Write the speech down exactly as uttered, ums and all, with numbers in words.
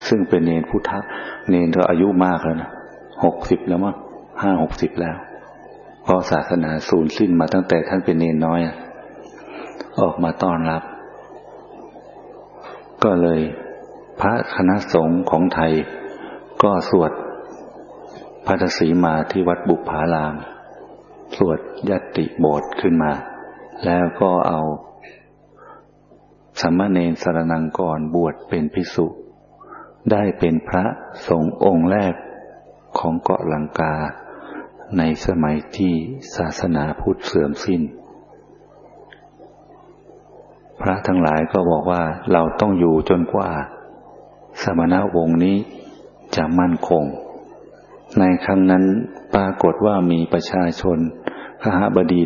ซึ่งเป็นเนรพุทธะเนรก็อายุมากแล้วนะหกสิบแล้วมั้งห้าหกสิบแล้วเพราะศาสนาสูญสิ้นมาตั้งแต่ท่านเป็นเนรน้อยออกมาต้อนรับก็เลยพระคณะสงฆ์ของไทยก็สวดภัตตสีมาที่วัดบุพารามสวดยัตติโบสถ์ขึ้นมาแล้วก็เอาสามเณรสรณังกรบวชเป็นภิกษุได้เป็นพระสงฆ์องค์แรกของเกาะลังกาในสมัยที่ศาสนาพุทธเสื่อมสิ้นพระทั้งหลายก็บอกว่าเราต้องอยู่จนกว่าสมณวงศ์นี้จะมั่นคงในครั้งนั้นปรากฏว่ามีประชาชนคหบดี